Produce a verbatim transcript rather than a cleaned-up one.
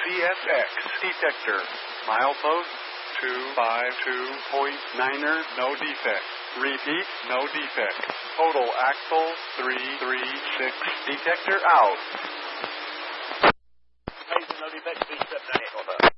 C S X detector. Milepost two five two point niner, no defect. Repeat, no defect. Total axle three three six. Detector out. No defect, B seven nine eight, over.